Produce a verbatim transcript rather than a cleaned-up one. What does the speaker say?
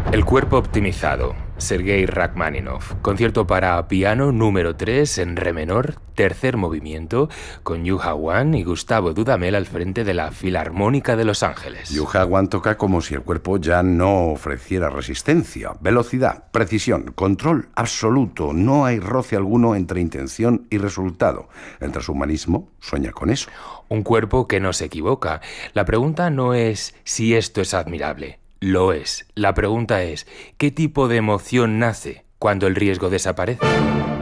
El cuerpo optimizado, Sergei Rachmaninoff. Concierto para piano número tres en re menor, tercer movimiento, con Yuha Wan y Gustavo Dudamel al frente de la Filarmónica de Los Ángeles. Yuha Wan toca como si el cuerpo ya no ofreciera resistencia, velocidad, precisión, control absoluto. No hay roce alguno entre intención y resultado. El transhumanismo sueña con eso. Un cuerpo que no se equivoca. La pregunta no es si esto es admirable. Lo es. La pregunta es, ¿qué tipo de emoción nace cuando el riesgo desaparece?